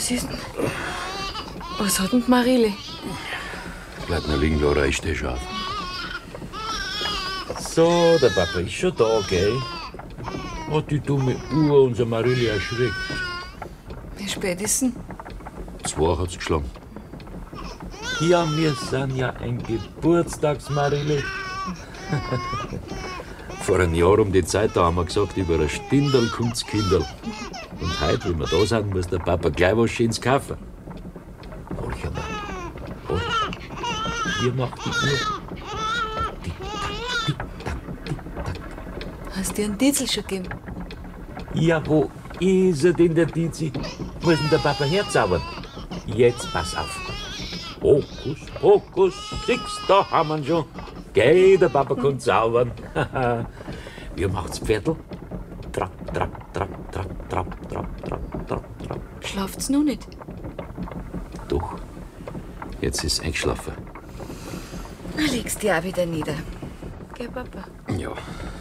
Was ist denn? Was hat denn die Marille? Bleib nur liegen, Laura, ich steh schon auf. So, der Papa ist schon da, gell? Hat die dumme Uhr unsere Marille erschreckt. Wie spät ist denn? 2 hat's geschlagen. Ja, wir sind ja ein Geburtstagsmarille. Vor einem Jahr um die Zeit, da haben wir gesagt, über ein Stindel kommt's Kinderl. Und heute, wenn wir da sind, muss der Papa gleich was Schönes kaufen. Horch einmal. Horch. Hier macht die Uhr. Hast du dir einen Ditzel schon gegeben? Ja, wo ist er denn, der Tizi? Muss denn der Papa herzaubern? Jetzt pass auf. Hokus, Pokus, siehst, da haben wir ihn schon. Geh, der Papa kann zaubern. Wie macht's Pferdl? Trapp, trapp, trapp, trapp, trapp, trapp, trapp, trapp, trapp. Schlaft's noch nicht? Doch, jetzt ist eingeschlafen. Na, legst dich auch wieder nieder. Gell, Papa? Ja,